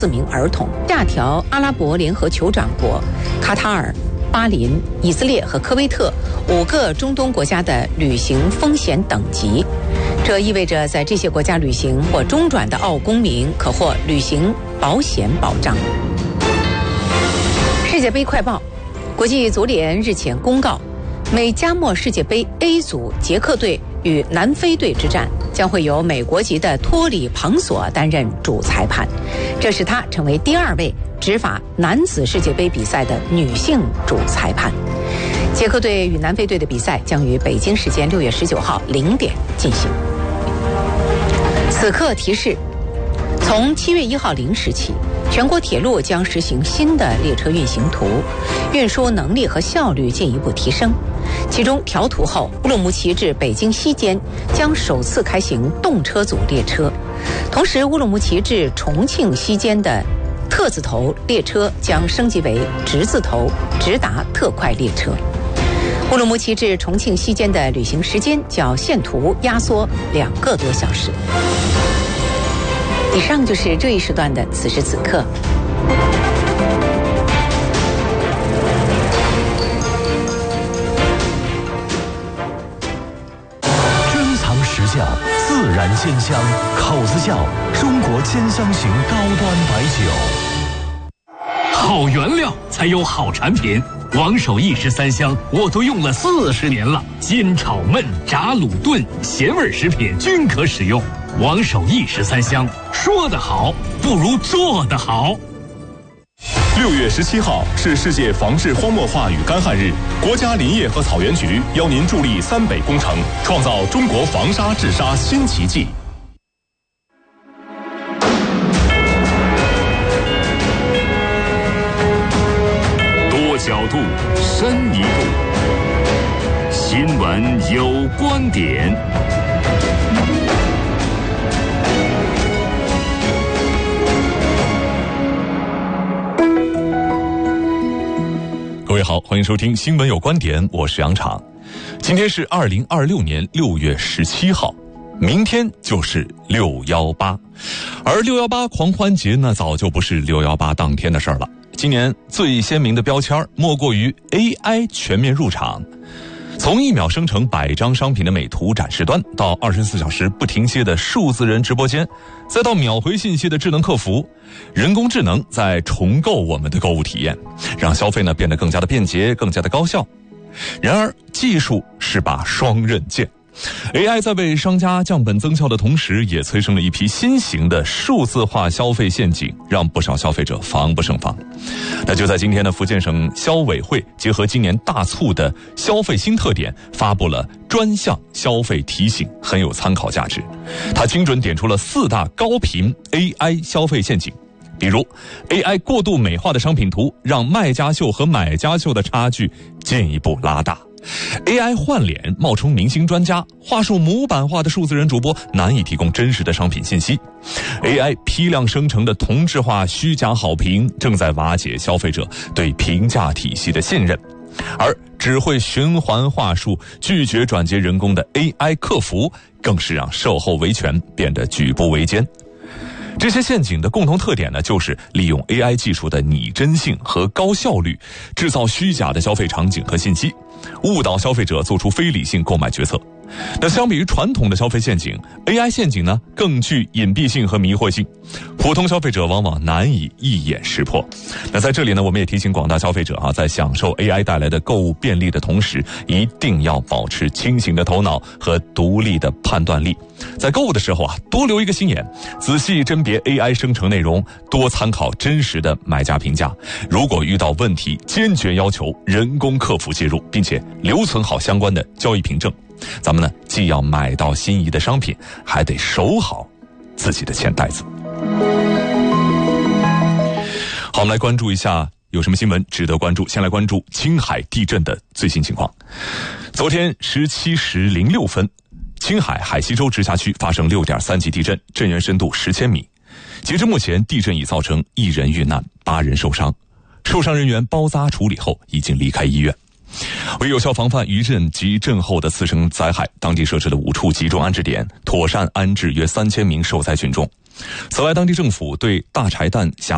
4名儿童。下调阿拉伯联合酋长国、卡塔尔、巴林、以色列和科威特5个中东国家的旅行风险等级，这意味着在这些国家旅行或中转的澳公民可获旅行保险保障。世界杯快报，国际足联日前公告，美加墨世界杯 A 组捷克队与南非队之战将会由美国籍的托里庞索担任主裁判，这使他成为第2位执法男子世界杯比赛的女性主裁判。捷克队与南非队的比赛将于北京时间6月19号0点进行。此刻提示，从7月1号0时起，全国铁路将实行新的列车运行图，运输能力和效率进一步提升。其中调图后，乌鲁木齐至北京西间将首次开行动车组列车，同时乌鲁木齐至重庆西间的特字头列车将升级为直字头直达特快列车。乌鲁木齐至重庆西间的旅行时间较线图压缩2个多小时。以上就是这一时段的此时此刻。 珍藏实窖，自然鲜香，口子窖，中国兼香型高端白酒。 好原料才有好产品。王守义13香我都用了40年了，煎炒焖炸卤炖咸味食品均可使用。王守义13香，说得好不如做得好。 6月17号是世界防治荒漠化与干旱日，国家林业和草原局邀您助力三北工程，创造中国防沙治沙新奇迹。多角度，深一步，新闻有观点。各位好，欢迎收听新闻有观点，我是杨昶。今天是2026年6月17号，明天就是618，而618狂欢节呢，早就不是618当天的事儿了。今年最鲜明的标签莫过于 AI 全面入场。从1秒生成100张商品的美图展示端，到24小时不停歇的数字人直播间，再到秒回信息的智能客服，人工智能在重构我们的购物体验，让消费呢变得更加的便捷，更加的高效。然而技术是把双刃剑， AI 在为商家降本增效的同时，也催生了一批新型的数字化消费陷阱，让不少消费者防不胜防。那就在今天呢，福建省消委会结合今年大促的消费新特点，发布了专项消费提醒，很有参考价值。它精准点出了4大高频 AI 消费陷阱。比如 AI 过度美化的商品图，让卖家秀和买家秀的差距进一步拉大。AI 换脸冒充明星专家，话术模板化的数字人主播难以提供真实的商品信息。AI 批量生成的同质化虚假好评，正在瓦解消费者对评价体系的信任。而只会循环话术、拒绝转接人工的 AI 客服，更是让售后维权变得举步维艰。这些陷阱的共同特点呢，就是利用 AI 技术的拟真性和高效率，制造虚假的消费场景和信息，误导消费者做出非理性购买决策。那相比于传统的消费陷阱， AI 陷阱呢更具隐蔽性和迷惑性，普通消费者往往难以一眼识破。那在这里呢，我们也提醒广大消费者啊，在享受 AI 带来的购物便利的同时，一定要保持清醒的头脑和独立的判断力。在购物的时候啊，多留一个心眼，仔细甄别 AI 生成内容，多参考真实的买家评价。如果遇到问题，坚决要求人工客服介入，并且留存好相关的交易凭证。咱们呢，既要买到心仪的商品，还得守好自己的钱袋子。好，我们来关注一下有什么新闻值得关注。先来关注青海地震的最新情况。昨天17时06分，青海海西州直辖区发生 6.3 级地震，震源深度10千米。截至目前，地震已造成1人遇难，8人受伤，受伤人员包扎处理后已经离开医院。为有效防范余震及震后的次生灾害，当地设置了5处集中安置点，妥善安置约3000名受灾群众。此外，当地政府对大柴旦辖